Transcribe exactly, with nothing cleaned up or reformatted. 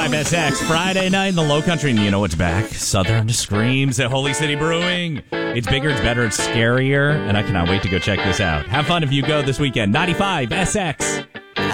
S X, Friday night in the Low Country, and you know what's back? Southern Screams at Holy City Brewing. It's bigger, it's better, it's scarier, and I cannot wait to go check this out. Have fun if you go this weekend. ninety-five S X.